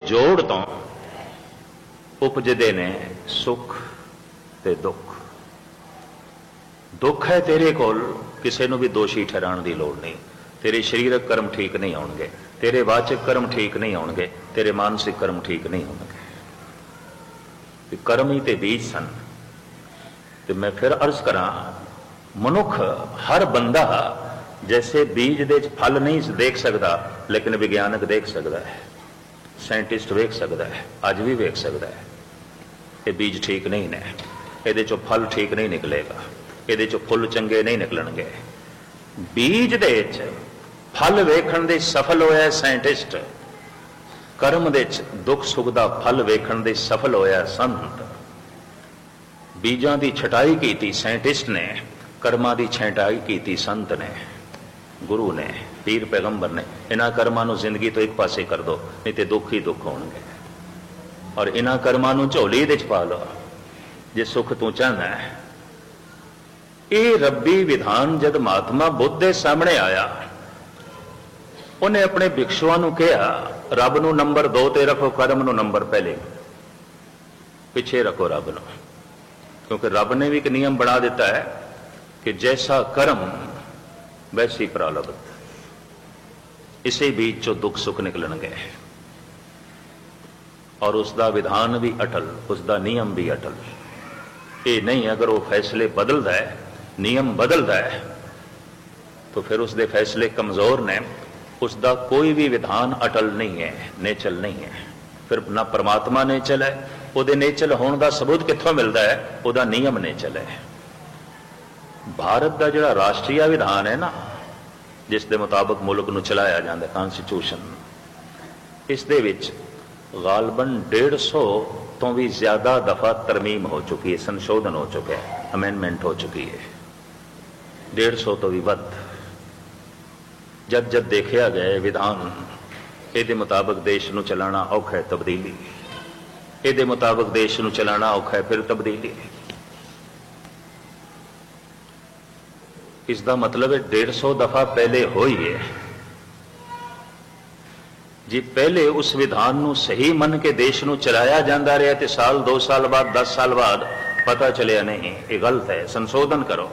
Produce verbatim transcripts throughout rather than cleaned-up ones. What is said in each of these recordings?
जोड़ तो उपजदे ने सुख ते दुख। दुख है तेरे कोल, किसी नूं भी दोषी ठहराने की लोड़ नहीं। तेरे शरीरक कर्म ठीक नहीं आउणगे, तेरे वाचक कर्म ठीक नहीं आउणगे, तेरे मानसिक कर्म ठीक नहीं होणगे। कर्म ही ते बीज सन। तो मैं फिर अर्ज करा, मनुख हर बंदा जैसे बीज दे फल नहीं देख सकता, लेकिन विज्ञानक देख सकता है, साइंटिस्ट वेख सकता है, अज भी वेख सकता है। ये बीज ठीक नहीं ने, ये चो फल ठीक नहीं निकलेगा, ये चो फुल चंगे नहीं निकलणगे। बीज दे फल वेखण दे सफल होया साइंटिस्ट, कर्म दे दुख सुख दा फल वेखण दे सफल होया संत। बीजां दी छटाई कीती साइंटिस्ट ने, कर्मां दी छटाई कीती संत ने, गुरु ने, पीर पैगंबर ने। इन्हां कर्मां नूं जिंदगी तो एक पासे कर दो, नहीं तो दुख ही दुख होणगे। और इन्हां कर्मां नूं झोली दे च पा लो जे सुख तू चाहना है। ये रब्बी विधान जद महात्मा बुद्ध के सामने आया, उन्हें अपने भिक्षुआं नूं कहा, रब नूं नंबर दो ते रखो, कर्म नूं नंबर पहले पिछे रखो रब नूं। क्योंकि रब ने भी एक नियम बना दिता है कि जैसा कर्म वैसी प्रारब्ध। इसे बीच चो दुख सुख निकलणगे। और उसका विधान भी अटल, उसका नियम भी अटल। ये नहीं अगर वो फैसले बदलता है, नियम बदलता है, तो फिर उसके फैसले कमजोर ने। उसका कोई भी विधान अटल नहीं है, नेचल नहीं है। फिर ना परमात्मा नेचल है, वो नेचल होने का सबूत कितों मिलता है, वह नियम नेचल है। भारत का जो राष्ट्रीय विधान है ना, जिस दे मुताबिक मुल्क नूं चलाया जाता है, कॉन्स्टिट्यूशन, इस दे विच गालबन डेढ़ सौ तो भी ज्यादा दफा तरमीम हो चुकी है, संशोधन हो चुका है, अमेंडमेंट हो चुकी है। डेढ़ सौ तो भी वध। जब जब देखा गया विधान, ये मुताबिक देश नूं चलाना औखा है, तब्दीली ये मुताबिक देश नूं चलाना औखा है, फिर तब्दीली। इसका मतलब है डेढ़ सौ दफा पहले हो ही है जी। पहले उस विधान नूं सही मन के देश नूं चलाया जाता रहा, तो साल दो साल बाद दस साल बाद पता चलिया नहीं ये गलत है, संशोधन करो।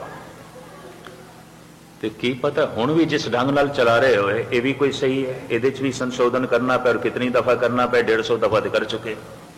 तो की पता हुण भी जिस ढंग नाल चला रहे हो ये भी कोई सही है, ये भी संशोधन करना पे, और कितनी दफा करना पे, डेढ़ सौ दफा तो कर चुके।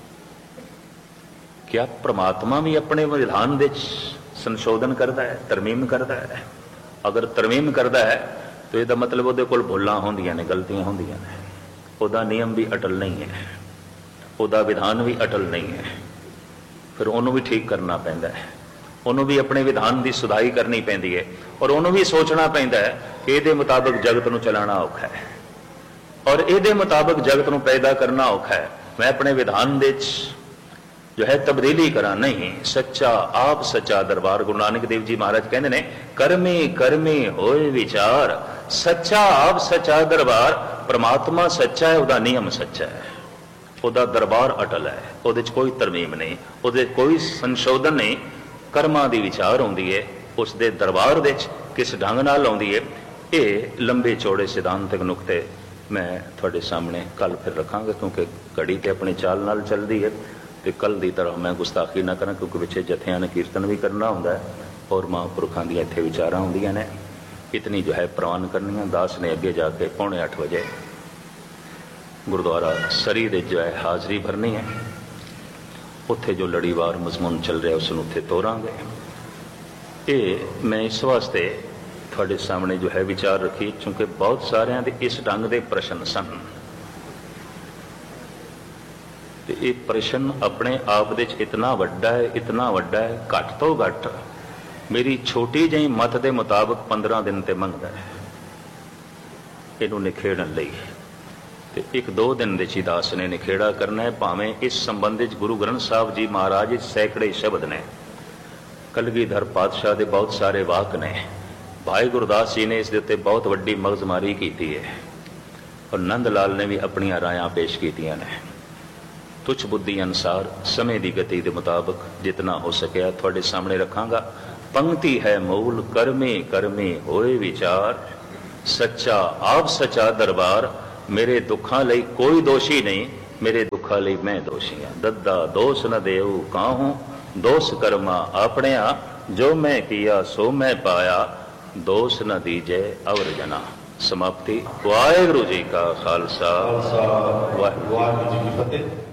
क्या परमात्मा भी अपने विधान दे संशोधन करता है, तरमीम करता है? अगर तरमीम करता है तो यह मतलब वो कोल भुलां होंदियां ने, गलतियां होंदियां ने। ਉਹਦਾ नियम भी अटल नहीं है, ਉਹਦਾ विधान भी अटल नहीं है। फिर उन्होंने भी ठीक करना पैंदा है, उन्होंने भी अपने विधान की सुधाई करनी पैंदी है, और उन्होंने भी सोचना पैंदा है कि ये मुताबिक जगत नूं चलाना औखा है, और ये मुताबिक जगत नूं पैदा करना औखा है। मैं अपने विधान दे जो है तब्दीली करा नहीं। सच्चा आप सच्चा दरबार, गुरु नानक देव जी महाराज कहते ने, कर्मे कर्मे होए विचार, सच्चा आप सच्चा दरबार। परमात्मा सच्चा है, वह नियम सच्चा है, वह दरबार अटल है, वो कोई तरमीम नहीं, वो कोई संशोधन नहीं। कर्मां दी विचार आउंदी है, उसके दरबार दे किस ढंग नाल आउंदी है। ये लंबे चौड़े सिद्धांतक नुकते मैं थोड़े सामने कल फिर रखांगा, क्योंकि घड़ी तो अपनी चाल नाल चलती है। तो कल की तरह मैं गुस्ताखी ना करा, क्योंकि पिछे जत्थियां ने कीर्तन भी करना होंदा है, और महापुरखों दी इत्थे विचारां होंदियां ने। इतनी जो है प्रवान करनी। दास ने अगे जाके पौने अठ बजे गुरुद्वारा सरी दे जो है हाज़री भरनी है। उत्थे जो लड़ीवार मजमून चल रहा उसनूं उत्थे तोरांगे। ये मैं इस वास्ते थोड़े सामने जो है विचार रखी, क्योंकि बहुत सारिਆਂ ਦੇ इस ढंग के प्रश्न सन। ये प्रश्न अपने आप दे इतना वड्डा है, इतना वड्डा है, घट तो घट मेरी छोटी जी मत के मुताबिक पंद्रह दिन ते मंगता है इनू निखेड़न लई। ते एक दो दिन दे ची दास ने निखेड़ा करना है। भावें इस संबंधित गुरु ग्रंथ साहब जी महाराज सैकड़े शब्द ने, कलगीधर पातशाह के बहुत सारे वाक ने, भाई गुरदास जी ने इस दे बहुत वड्डी मगजमारी की है, और नंद लाल ने भी अपन रायां पेश कीतियां ने। तुच्छ बुद्धि अनुसार समय की गति के मुताबिक जितना हो सके थोड़े सामने रखांगा। पंक्ति है मूल, कर्मे कर्मे होए विचार, सच्चा आप सच्चा दरबार। मेरे दुखों लई कोई दोषी नहीं, मेरे दुखा ਲਈ मैं दोषी हाँ। दद्दा दोष न देऊ काहूँ, दोष कर्मा अपने जो मैं किया सो मैं पाया, दोष न दीजे अवर जना। समाप्ति। वाहिगुरू जी का खालसा, वाहिगुरू जी की फतेह।